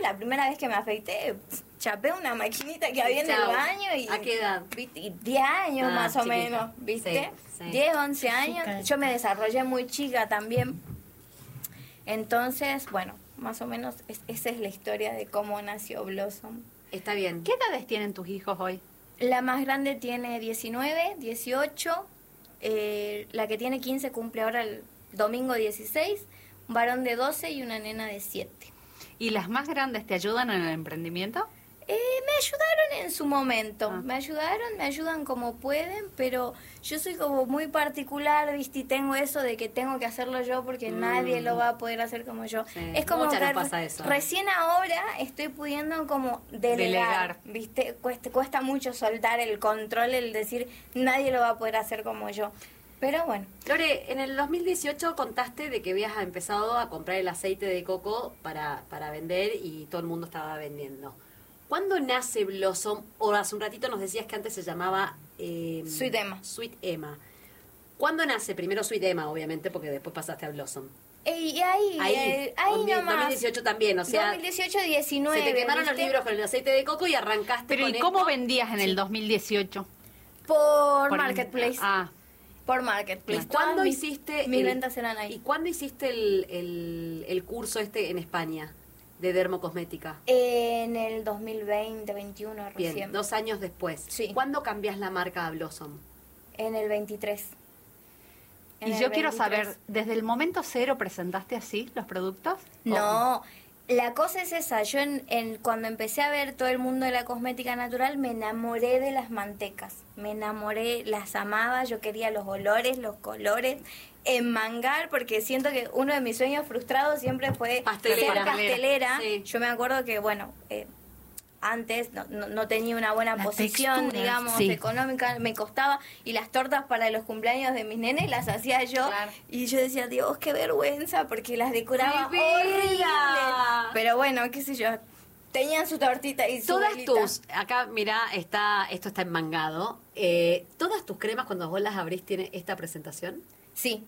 la primera vez que me afeité, chapé una maquinita que había en el baño y... ¿A qué edad? ¿viste? Y 10 años más o chiquita. menos, ¿viste? Sí. 10, 11 Chica. años. Yo me desarrollé muy chica también. Entonces, bueno, más o menos esa es la historia de cómo nació Blossom. Está bien. ¿Qué edades tienen tus hijos hoy? La más grande tiene 19, 18. La que tiene 15 cumple ahora el domingo 16. Un varón de 12 y una nena de 7. ¿Y las más grandes te ayudan en el emprendimiento? Me ayudaron en su momento, Ah. me ayudan como pueden, pero yo soy como muy particular, ¿viste? Y tengo eso de que tengo que hacerlo yo porque nadie lo va a poder hacer como yo. Sí, Es como muchas que nos pasa eso. recién ahora estoy pudiendo como delegar. ¿Viste? Cuesta mucho soltar el control, el decir nadie lo va a poder hacer como yo. Pero bueno. Lore, en el 2018 contaste de que habías empezado a comprar el aceite de coco para vender y todo el mundo estaba vendiendo. ¿Cuándo nace Blossom? O hace un ratito nos decías que antes se llamaba... Sweet Emma. Sweet Emma. ¿Cuándo nace? Primero Sweet Emma, obviamente, porque después pasaste a Blossom. Y ahí nomás. 2018 también, o sea... 2018, 19. Se te quemaron los ¿viste? libros con el aceite de coco y arrancaste Pero con ¿y cómo esto. vendías en el 2018? Por Por Marketplace. Por Marketplace. ¿Y cuándo Todas hiciste... mis ventas eran ahí. ¿Y cuándo hiciste el curso en España de dermocosmética? En el 2020, 21 recién. Bien, 2 años después. Sí. ¿Cuándo cambias la marca a Blossom? En el 23. En Y el yo quiero 23. saber, ¿desde el momento cero presentaste así los productos? No, la cosa es esa. Yo cuando empecé a ver todo el mundo de la cosmética natural, me enamoré de las mantecas. Me enamoré, las amaba, yo quería los olores, los colores, enmangar, porque siento que uno de mis sueños frustrados siempre fue Pastelera. ser pastelera. Sí. Yo me acuerdo que, bueno... antes no tenía una buena La posición, textura, digamos, sí. económica, me costaba, y las tortas para los cumpleaños de mis nenes las hacía yo, Claro. y yo decía, Dios, qué vergüenza, porque las decoraba ¡Mi vida! horrible. Pero bueno, qué sé yo, tenían su tortita y su Todas velita. acá mirá, esto está enmangado. ¿Todas tus cremas cuando vos las abrís tienen esta presentación? Sí,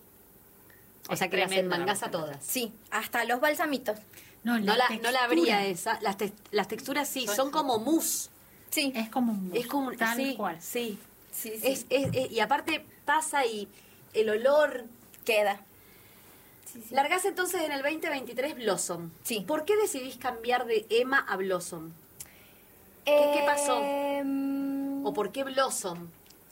O sea que las tremenda la enmangás a presentación. todas. sí, hasta los balsamitos. No, No la textura abría esa. Las texturas sí, son como mousse. Sí, Es como un mousse, Es como tal sí, cual. Sí. sí, sí, Y aparte pasa y el olor. queda. Sí, sí. Largás entonces en el 2023 Blossom. Sí. ¿Por qué decidís cambiar de Emma a Blossom? ¿Qué pasó? ¿O por qué Blossom?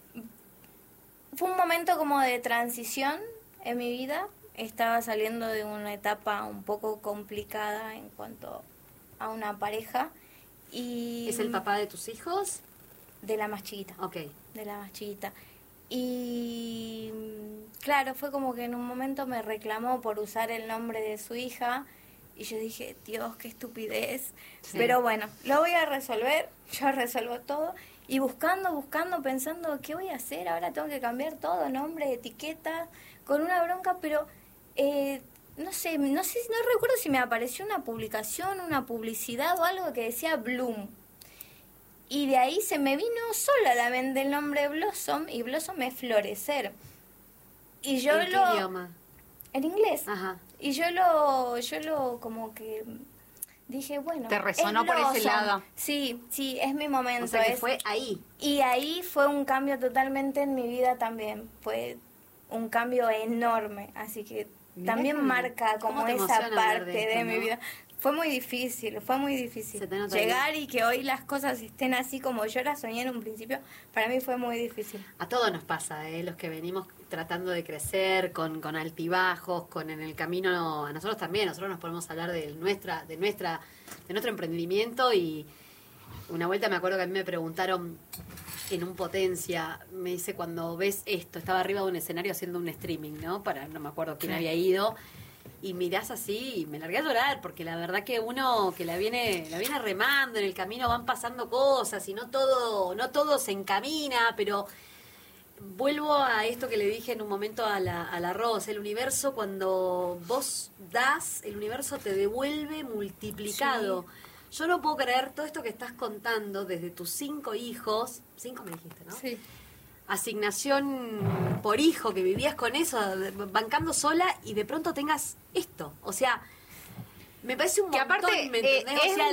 Fue un momento como de transición en mi vida. Estaba saliendo de una etapa un poco complicada en cuanto a una pareja. Y ¿Es el papá de tus hijos? de la más chiquita. Ok. De la más chiquita. Y claro, fue como que en un momento me reclamó por usar el nombre de su hija. Y yo dije, Dios, qué estupidez. Sí. Pero bueno, lo voy a resolver. Yo resuelvo todo. Y buscando, pensando, ¿qué voy a hacer? Ahora tengo que cambiar todo, nombre, etiqueta, con una bronca, pero no sé, no recuerdo si me apareció una publicación, una publicidad o algo que decía Bloom. Y de ahí se me vino sola a la mente el nombre Blossom, y Blossom es florecer. Y yo ¿En qué idioma? En inglés. Ajá. Y yo lo como que dije, bueno, ¿Te resonó es por ese Blossom. lado? Sí, es mi momento. O sea que es- fue ahí. Y ahí fue un cambio totalmente en mi vida también. Fue un cambio enorme. Así que Mirá también que- marca ¿Cómo como te esa emociona hablar parte de de, esto, mi no? vida. Fue muy difícil. Se te nota Llegar y que hoy las cosas estén así como yo las soñé en un principio, para mí fue muy difícil. A todos nos pasa, los que venimos tratando de crecer con altibajos, con en el camino, a nosotros también, nosotros nos podemos hablar de nuestro emprendimiento. Y una vuelta me acuerdo que a mí me preguntaron en un Potencia, me dice, cuando ves esto, estaba arriba de un escenario haciendo un streaming, ¿no? No me acuerdo quién había ido, y mirás así y me largué a llorar, porque la verdad que uno que la viene remando, en el camino van pasando cosas y no todo se encamina, pero vuelvo a esto que le dije en un momento a la Rosa, el universo, cuando vos das, el universo te devuelve multiplicado. Yo no puedo creer todo esto que estás contando desde tus 5 hijos, 5 me dijiste, ¿no? Sí. Asignación por hijo, que vivías con eso, bancando sola, y de pronto tengas esto. O sea, me parece un Que montón, aparte, ¿me entendés? O es sea,